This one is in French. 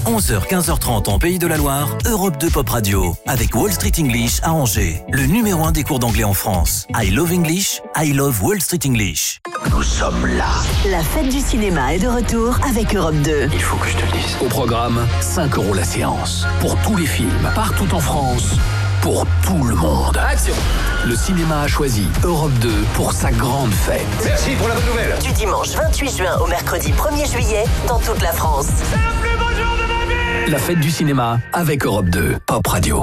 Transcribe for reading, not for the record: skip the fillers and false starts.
11h, 15h30 en Pays de la Loire, Europe 2 Pop Radio, avec Wall Street English à Angers, le numéro 1 des cours d'anglais en France. I love English, I love Wall Street English. Nous sommes là. La fête du cinéma est de retour avec Europe 2. Il faut que je te le dise. Au programme, 5 € la séance. Pour tous les films, partout en France, pour tout le monde. Action! Le cinéma a choisi Europe 2 pour sa grande fête. Merci pour la bonne nouvelle. Du dimanche 28 juin au mercredi 1er juillet dans toute la France. C'est le plus beau jour de ma vie. La fête du cinéma avec Europe 2 Pop Radio.